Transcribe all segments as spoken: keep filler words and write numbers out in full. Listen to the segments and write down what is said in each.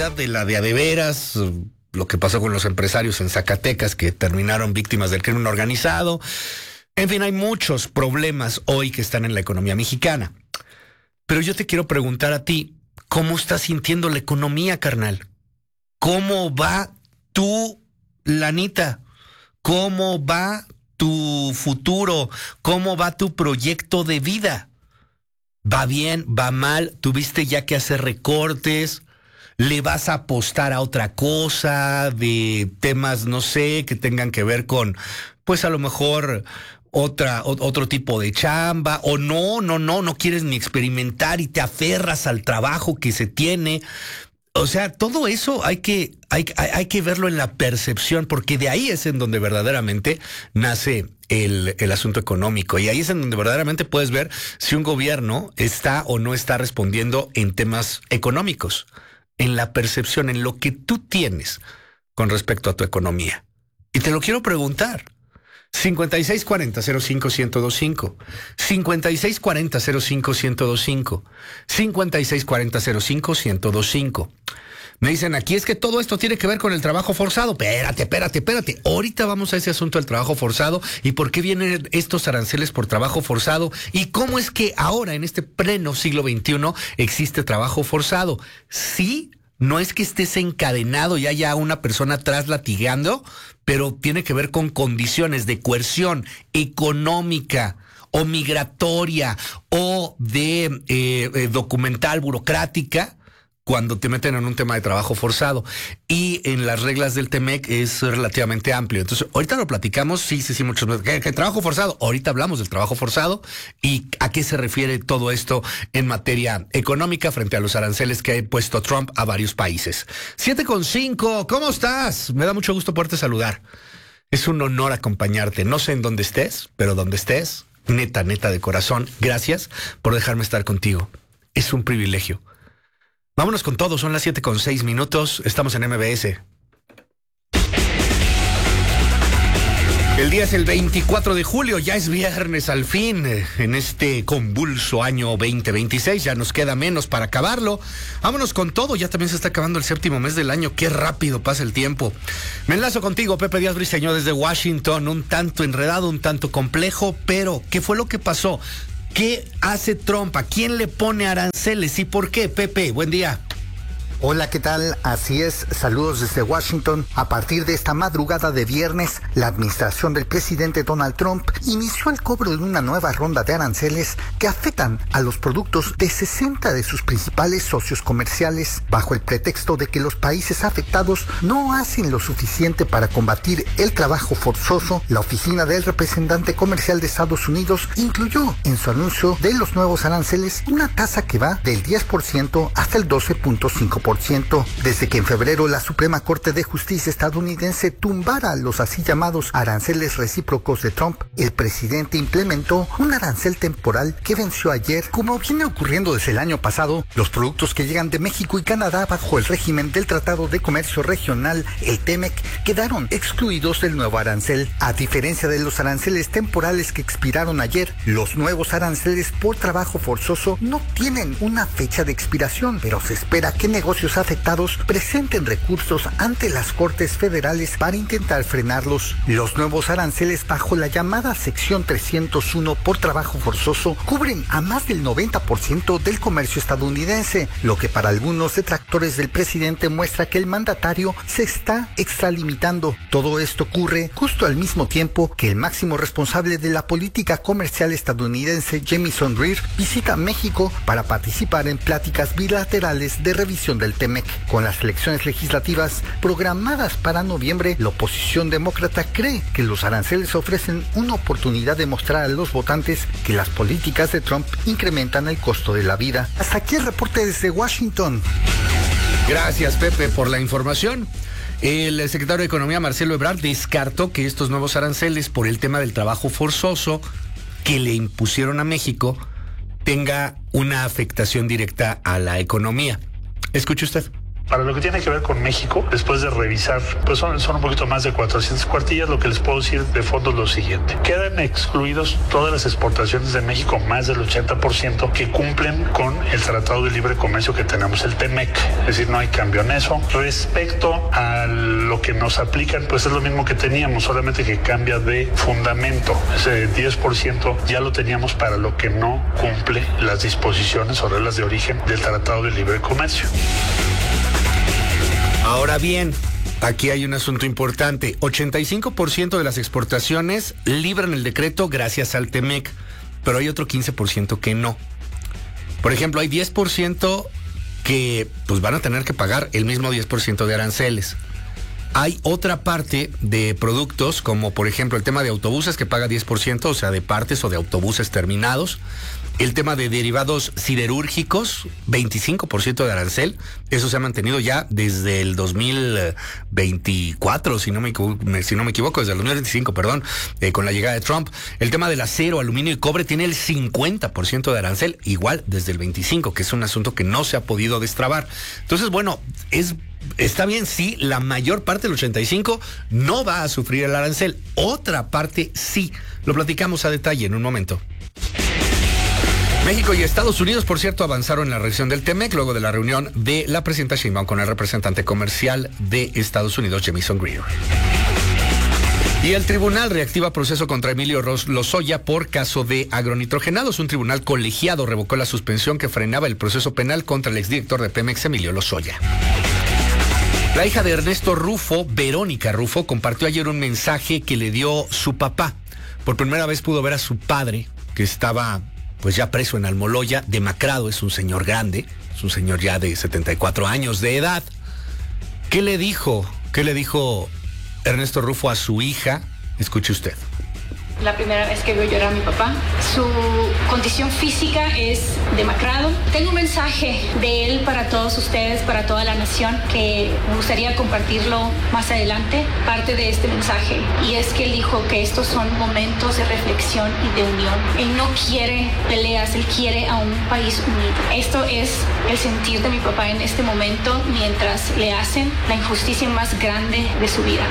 realidad de la de a de veras, lo que pasó con los empresarios en Zacatecas que terminaron víctimas del crimen organizado. En fin, hay muchos problemas hoy que están en la economía mexicana. Pero yo te quiero preguntar a ti, ¿cómo estás sintiendo la economía, carnal? ¿Cómo va tu lanita? ¿Cómo va tu futuro? ¿Cómo va tu proyecto de vida? ¿Va bien? ¿Va mal? ¿Tuviste ya que hacer recortes? ¿Le vas a apostar a otra cosa de temas, no sé, que tengan que ver con, pues a lo mejor otra, otro tipo de chamba? O no, no, no, no quieres ni experimentar y te aferras al trabajo que se tiene. O sea, todo eso hay que, hay, hay que verlo en la percepción, porque de ahí es en donde verdaderamente nace el, el asunto económico. Y ahí es en donde verdaderamente puedes ver si un gobierno está o no está respondiendo en temas económicos, en la percepción, en lo que tú tienes con respecto a tu economía. Y te lo quiero preguntar. cincuenta y seis cuarenta cero cinco uno cero cinco, cincuenta y seis cuarenta cero cinco uno cero cinco, cincuenta y seis cuarenta cero cinco uno cero cinco. Me dicen aquí, es que todo esto tiene que ver con el trabajo forzado. Espérate, espérate, espérate. Ahorita vamos a ese asunto del trabajo forzado y por qué vienen estos aranceles por trabajo forzado y cómo es que ahora en este pleno siglo veintiuno existe trabajo forzado. Sí, no es que estés encadenado y haya una persona atrás latigando, pero tiene que ver con condiciones de coerción económica o migratoria o de eh, eh, documental burocrática cuando te meten en un tema de trabajo forzado. Y en las reglas del T M E C es relativamente amplio. Entonces, ahorita lo platicamos, sí, sí, sí, muchos. ¿Qué, qué trabajo forzado? Ahorita hablamos del trabajo forzado y a qué se refiere todo esto en materia económica frente a los aranceles que ha puesto Trump a varios países. siete con cinco, ¿cómo estás? Me da mucho gusto poderte saludar. Es un honor acompañarte. No sé en dónde estés, pero donde estés, neta, neta de corazón, gracias por dejarme estar contigo. Es un privilegio. Vámonos con todo, son las siete con seis minutos, estamos en M B S. El día es el veinticuatro de julio, ya es viernes al fin, en este convulso año veinte veintiséis, ya nos queda menos para acabarlo. Vámonos con todo, ya también se está acabando el séptimo mes del año, qué rápido pasa el tiempo. Me enlazo contigo, Pepe Díaz Briceño, desde Washington, un tanto enredado, un tanto complejo, pero ¿qué fue lo que pasó? ¿Qué hace Trump? ¿A quién le pone aranceles y por qué? Pepe, buen día. Hola, ¿qué tal? Así es, saludos desde Washington. A partir de esta madrugada de viernes, la administración del presidente Donald Trump inició el cobro de una nueva ronda de aranceles que afectan a los productos de sesenta de sus principales socios comerciales, bajo el pretexto de que los países afectados no hacen lo suficiente para combatir el trabajo forzoso. La oficina del representante comercial de Estados Unidos incluyó en su anuncio de los nuevos aranceles una tasa que va del diez por ciento hasta el doce punto cinco por ciento. Desde que en febrero la Suprema Corte de Justicia estadounidense tumbara los así llamados aranceles recíprocos de Trump, el presidente implementó un arancel temporal que venció ayer. Como viene ocurriendo desde el año pasado, los productos que llegan de México y Canadá bajo el régimen del Tratado de Comercio Regional, el T M E C, quedaron excluidos del nuevo arancel. A diferencia de los aranceles temporales que expiraron ayer, los nuevos aranceles por trabajo forzoso no tienen una fecha de expiración, pero se espera que negocios afectados presenten recursos ante las Cortes Federales para intentar frenarlos. Los nuevos aranceles bajo la llamada sección trescientos uno por trabajo forzoso cubren a más del noventa por ciento del comercio estadounidense, lo que para algunos detractores del presidente muestra que el mandatario se está extralimitando. Todo esto ocurre justo al mismo tiempo que el máximo responsable de la política comercial estadounidense, Jamieson Greer, visita México para participar en pláticas bilaterales de revisión del T M E C. Con las elecciones legislativas programadas para noviembre, la oposición demócrata cree que los aranceles ofrecen una oportunidad de mostrar a los votantes que las políticas de Trump incrementan el costo de la vida. Hasta aquí el reporte desde Washington. Gracias, Pepe, por la información. El secretario de Economía, Marcelo Ebrard, descartó que estos nuevos aranceles por el tema del trabajo forzoso que le impusieron a México tenga una afectación directa a la economía. Escuche usted. Para lo que tiene que ver con México, después de revisar, pues son, son un poquito más de cuatrocientas cuartillas, lo que les puedo decir de fondo es lo siguiente. Quedan excluidos todas las exportaciones de México, más del ochenta por ciento, que cumplen con el Tratado de Libre Comercio que tenemos, el T M E C. Es decir, no hay cambio en eso. Respecto a lo que nos aplican, pues es lo mismo que teníamos, solamente que cambia de fundamento. Ese diez por ciento ya lo teníamos para lo que no cumple las disposiciones o reglas de origen del Tratado de Libre Comercio. Ahora bien, aquí hay un asunto importante. ochenta y cinco por ciento de las exportaciones libran el decreto gracias al T M E C, pero hay otro quince por ciento que no. Por ejemplo, hay diez por ciento que pues van a tener que pagar el mismo diez por ciento de aranceles. Hay otra parte de productos, como por ejemplo el tema de autobuses que paga diez por ciento, o sea, de partes o de autobuses terminados. El tema de derivados siderúrgicos, veinticinco por ciento de arancel. Eso se ha mantenido ya desde el dos mil veinticuatro, si no me, si no me equivoco, desde el dos mil veinticinco, perdón, eh, con la llegada de Trump. El tema del acero, aluminio y cobre tiene el cincuenta por ciento de arancel, igual desde el veinticinco, que es un asunto que no se ha podido destrabar. Entonces, bueno, es... Está bien, sí, la mayor parte del ochenta y cinco no va a sufrir el arancel. Otra parte sí. Lo platicamos a detalle en un momento. México y Estados Unidos, por cierto, avanzaron en la revisión del T M E C luego de la reunión de la presidenta Sheinbaum con el representante comercial de Estados Unidos, Jamieson Greer. Y el tribunal reactiva proceso contra Emilio Lozoya por caso de agronitrogenados. Un tribunal colegiado revocó la suspensión que frenaba el proceso penal contra el exdirector de Pemex, Emilio Lozoya. La hija de Ernesto Rufo, Verónica Rufo, compartió ayer un mensaje que le dio su papá. Por primera vez pudo ver a su padre, que estaba pues ya preso en Almoloya, demacrado, es un señor grande, es un señor ya de setenta y cuatro años de edad. ¿Qué le dijo? ¿Qué le dijo Ernesto Rufo a su hija? Escuche usted. La primera vez que veo llorar a mi papá. Su condición física es demacrado. Tengo un mensaje de él para todos ustedes, para toda la nación, que me gustaría compartirlo más adelante, parte de este mensaje. Y es que él dijo que estos son momentos de reflexión y de unión. Él no quiere peleas, él quiere a un país unido. Esto es el sentir de mi papá en este momento, mientras le hacen la injusticia más grande de su vida.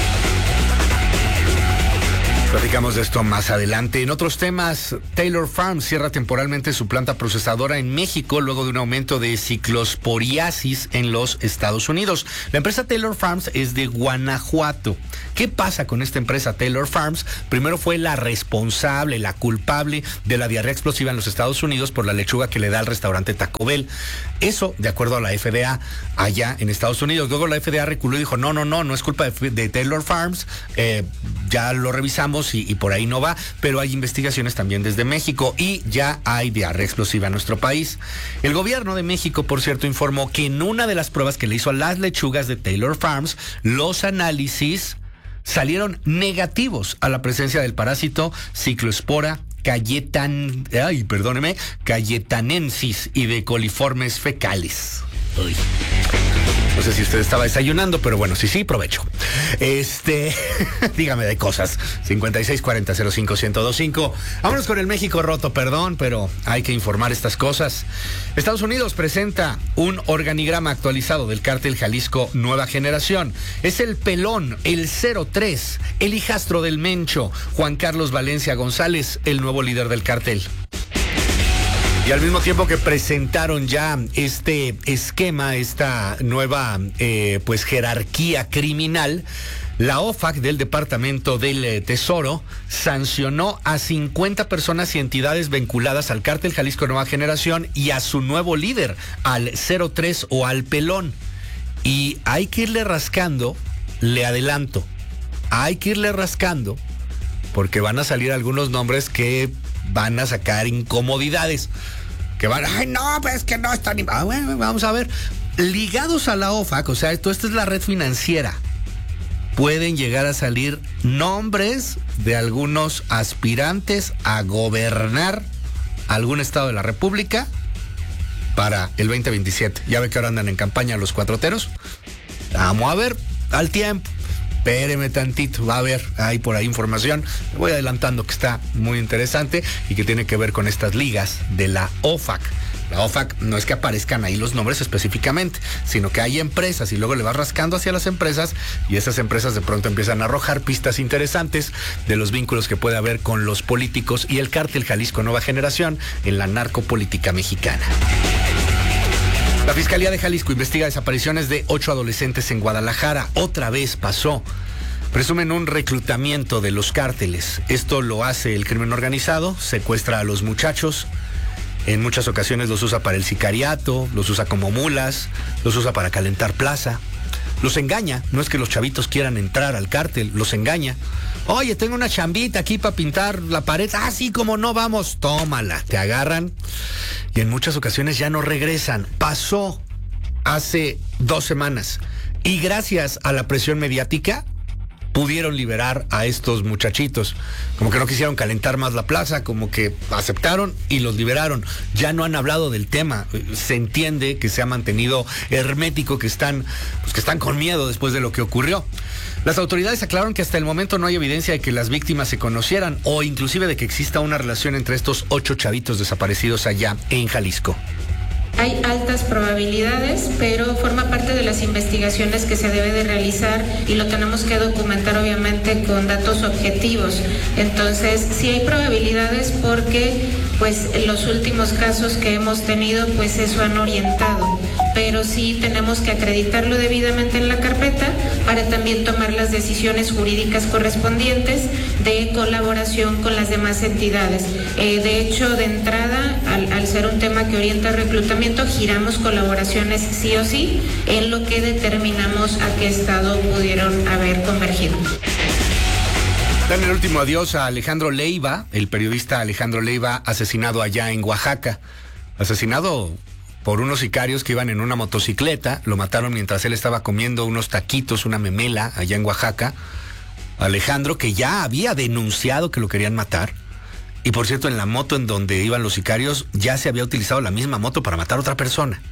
Platicamos de esto más adelante. En otros temas, Taylor Farms cierra temporalmente su planta procesadora en México luego de un aumento de ciclosporiasis en los Estados Unidos. La empresa Taylor Farms es de Guanajuato. ¿Qué pasa con esta empresa Taylor Farms? Primero fue la responsable, la culpable de la diarrea explosiva en los Estados Unidos por la lechuga que le da al restaurante Taco Bell. Eso, de acuerdo a la F D A, allá en Estados Unidos. Luego la F D A reculó y dijo, no, no, no, no es culpa de, de Taylor Farms, eh, ya lo revisamos y, y por ahí no va, pero hay investigaciones también desde México y ya hay diarrea explosiva en nuestro país. El gobierno de México, por cierto, informó que en una de las pruebas que le hizo a las lechugas de Taylor Farms, los análisis salieron negativos a la presencia del parásito Ciclospora cayetan, ay, perdóneme, cayetanensis y de coliformes fecales. Uy. No sé si usted estaba desayunando, pero bueno, sí, sí, provecho. Este, dígame de cosas. cincuenta y seis cuarenta cero cinco ciento veinticinco. Vámonos con el México roto, perdón, pero hay que informar estas cosas. Estados Unidos presenta un organigrama actualizado del cártel Jalisco Nueva Generación. Es el pelón, el cero tres, el hijastro del Mencho, Juan Carlos Valencia González, el nuevo líder del cártel. Y al mismo tiempo que presentaron ya este esquema, esta nueva eh, pues jerarquía criminal, la O F A C del Departamento del Tesoro sancionó a cincuenta personas y entidades vinculadas al cártel Jalisco Nueva Generación y a su nuevo líder, al cero tres o al pelón. Y hay que irle rascando, le adelanto, hay que irle rascando porque van a salir algunos nombres que van a sacar incomodidades. Que van, ay, no, pues es que no están. Ah, bueno, vamos a ver. Ligados a la O F A C, o sea, esto, esta es la red financiera. Pueden llegar a salir nombres de algunos aspirantes a gobernar algún estado de la República para el veinte veintisiete. Ya ve que ahora andan en campaña los cuatroteros. Vamos a ver al tiempo. Espéreme tantito, va a haber ahí por ahí información. Voy adelantando que está muy interesante y que tiene que ver con estas ligas de la O F A C. La O F A C no es que aparezcan ahí los nombres específicamente, sino que hay empresas y luego le vas rascando hacia las empresas y esas empresas de pronto empiezan a arrojar pistas interesantes de los vínculos que puede haber con los políticos y el cártel Jalisco Nueva Generación en la narcopolítica mexicana. La Fiscalía de Jalisco investiga desapariciones de ocho adolescentes en Guadalajara. Otra vez pasó. Presumen un reclutamiento de los cárteles. Esto lo hace el crimen organizado, secuestra a los muchachos. En muchas ocasiones los usa para el sicariato, los usa como mulas, los usa para calentar plaza. Los engaña, no es que los chavitos quieran entrar al cártel, los engaña. Oye, tengo una chambita aquí para pintar la pared. Ah, sí, como no, vamos, tómala. Te agarran y en muchas ocasiones ya no regresan. Pasó hace dos semanas y gracias a la presión mediática pudieron liberar a estos muchachitos. Como que no quisieron calentar más la plaza, como que aceptaron y los liberaron. Ya no han hablado del tema. Se entiende que se ha mantenido hermético, que están, pues que están con miedo después de lo que ocurrió. Las autoridades aclararon que hasta el momento no hay evidencia de que las víctimas se conocieran o inclusive de que exista una relación entre estos ocho chavitos desaparecidos allá en Jalisco. Hay altas probabilidades, pero forma parte de las investigaciones que se debe de realizar y lo tenemos que documentar obviamente con datos objetivos. Entonces, sí hay probabilidades porque pues los últimos casos que hemos tenido pues eso han orientado, pero sí tenemos que acreditarlo debidamente en la carpeta para también tomar las decisiones jurídicas correspondientes de colaboración con las demás entidades. Eh, de hecho, de entrada, al, al ser un tema que orienta el reclutamiento, giramos colaboraciones sí o sí en lo que determinamos a qué estado pudieron haber convergido. Dan el último adiós a Alejandro Leiva, el periodista Alejandro Leiva, asesinado allá en Oaxaca. Asesinado por unos sicarios que iban en una motocicleta, lo mataron mientras él estaba comiendo unos taquitos, una memela allá en Oaxaca. Alejandro, que ya había denunciado que lo querían matar. Y por cierto, en la moto en donde iban los sicarios ya se había utilizado la misma moto para matar a otra persona.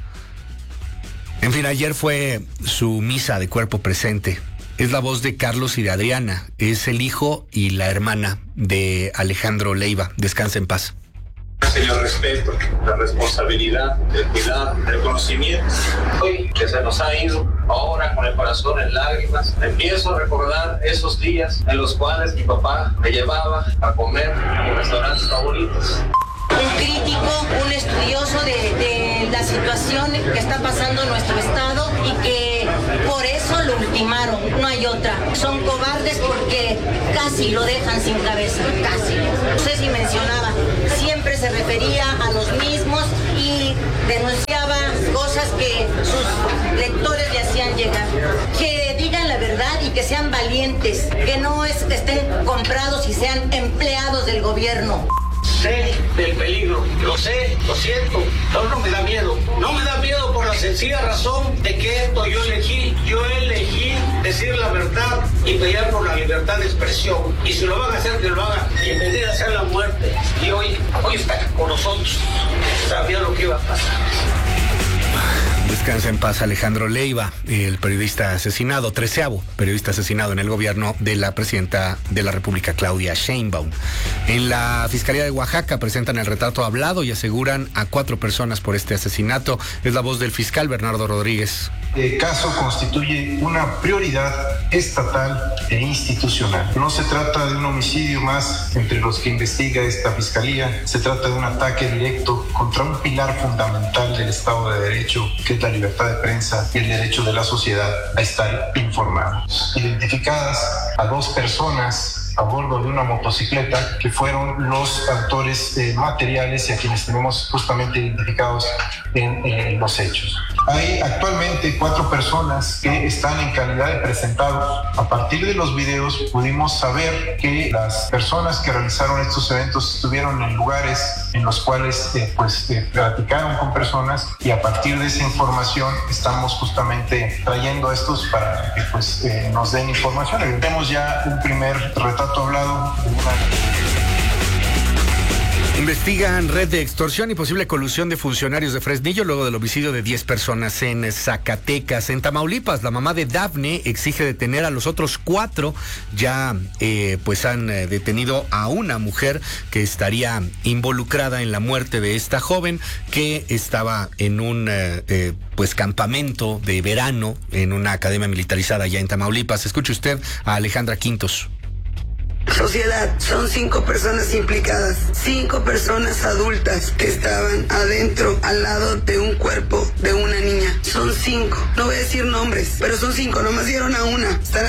En fin, ayer fue su misa de cuerpo presente. Es la voz de Carlos y de Adriana. Es el hijo y la hermana de Alejandro Leiva. Descansa en paz. Señor, respeto, la responsabilidad, el cuidado, el conocimiento. Hoy que se nos ha ido, ahora con el corazón en lágrimas, empiezo a recordar esos días en los cuales mi papá me llevaba a comer en restaurantes favoritos. Un crítico, un estudioso de, de la situación que está pasando en nuestro estado y que por eso lo ultimaron, no hay otra. Son cobardes porque casi lo dejan sin cabeza, casi. No sé si mencionaba, siempre se refería a los mismos y denunciaba cosas que sus lectores le hacían llegar. Que digan la verdad y que sean valientes, que no es, estén comprados y sean empleados del gobierno. Sé del peligro, lo sé, lo siento, pero no me da miedo. No me da miedo por la sencilla razón de que esto yo elegí, yo elegí decir la verdad y pelear por la libertad de expresión. Y si lo van a hacer, que lo hagan. Bienvenida sea la muerte. Y hoy, hoy está con nosotros. Sabía lo que iba a pasar. Descansa en paz Alejandro Leiva, el periodista asesinado, treceavo periodista asesinado en el gobierno de la presidenta de la República, Claudia Sheinbaum. En la Fiscalía de Oaxaca presentan el retrato hablado y aseguran a cuatro personas por este asesinato. Es la voz del fiscal Bernardo Rodríguez. El caso constituye una prioridad estatal e institucional. No se trata de un homicidio más entre los que investiga esta fiscalía, se trata de un ataque directo contra un pilar fundamental del Estado de Derecho, que es la libertad de prensa y el derecho de la sociedad a estar informados. Identificadas a dos personas a bordo de una motocicleta que fueron los autores eh, materiales y a quienes tenemos justamente identificados en eh, los hechos. Hay actualmente cuatro personas que están en calidad de presentados. A partir de los videos pudimos saber que las personas que realizaron estos eventos estuvieron en lugares en los cuales eh, pues eh, platicaron con personas y a partir de esa información estamos justamente trayendo a estos para que pues eh, nos den información. Tenemos ya un primer retrato hablado de una... Investigan red de extorsión y posible colusión de funcionarios de Fresnillo luego del homicidio de diez personas en Zacatecas. En Tamaulipas, la mamá de Dafne exige detener a los otros cuatro. Ya eh, pues han eh, detenido a una mujer que estaría involucrada en la muerte de esta joven que estaba en un eh, eh, pues campamento de verano en una academia militarizada allá en Tamaulipas. Escuche usted a Alejandra Quintos. Sociedad, son cinco personas implicadas, cinco personas adultas que estaban adentro, al lado de un cuerpo de una niña. Son cinco, no voy a decir nombres, pero son cinco, nomás dieron a una. Están